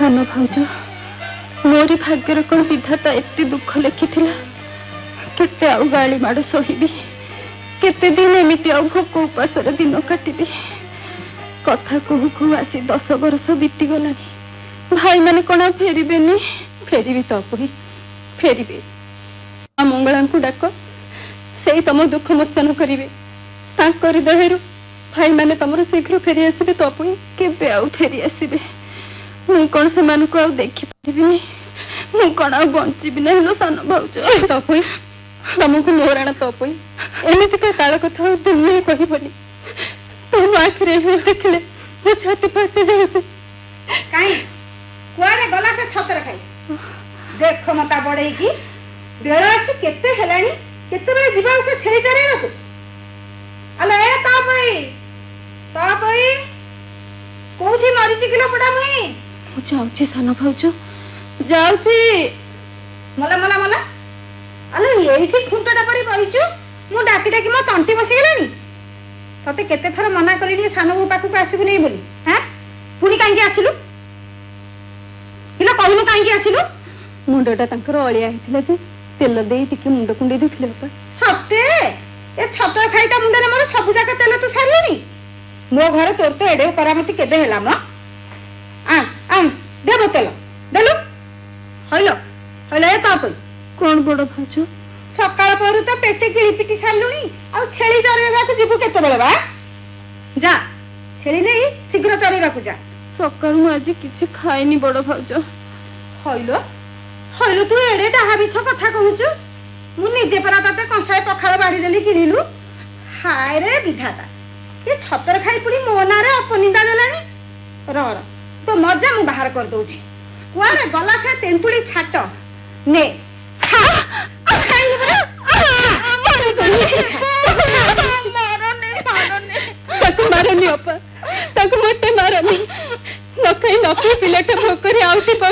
सान भाउज मोरी भाग्यर कौन विधाता एत दुख लिखी केते आउ गाली माड़ सही केते दिन एमती आ भोक उपासर दिन काटिबी कथा कहू कहू आसी 10 वर्ष बीती गला भाई माने कौन फेरबेनी फेरबी तो पुई फेरबे मंगला को डाक से तुम दुख मोचन करेंगे दहेरु भाई माने तुम शीघ्र फेरी आसबे तो पुई केबे आउ फेरी आसबे मुई कौन से मान को देखी पारिबिनी मुई कौन आ बंचीबी ना हेलो सान भाउज तो पुई तुमको मोराण तो पुई एमती का काल कथा दुनिया कहबनी तुम आखिरे देखले मो छाती फाटी जाए काई कुआरे गला से छतर खाई देख मता बड़े की बेळ आसी केते हेलानी केते बेले जीवा से छेड़ी चरे रखो अले ए ता पई कोठी मारी छि किलो पडा मुई मु जाउची सान भाउज जाउची मला मला मला अले एठी खुंटटा परी बइचु मु डाकी डाकी मो तंटी बसी गेलानी तते केते थर मना करिनी सानू पाखु को आसीबु नै बोली हैं पुनी कांगी आसिलु किलो कहनु कांगी आसिलु मुंडटा तांकर अलिया हिथिला जे तेल देई टिके मुंड कुंडी दिथिले बापा सत्ते ए छतर खाइटा मुंडरे मोर सब जाका तेल तो सारियोनी मो घर तोर तो एडे करामती केबे हेला म आ दे बोतल देलु हइलो हइलो ए ता पई कोन बड़ भाज सकाळ परू तो पेटे गिळी पिटी सारलुनी आ छेली चरेबा को जिबु केते बेले बा जा छेली नै शीघ्र चरेबा को जा सकाळ मु आज किछि खाइनी बड़ भाज हइलो हइलो तू एडे डाहा बिछ कथा कहूछु मु निजे परा तते कंसाय पखाळ बाढी देली किरिलु हाय रे विधाता ये छतर खाई पुडी मो नारे अपनिंदा देलानी र तो मजा मु बाहर कर दोछि कुआरे गला से तेंतुली छाट ने खा खाई बरा मारे गली मारनी अपा ताको मते मारनी न खाई न पी पिलेट भोकरे आउती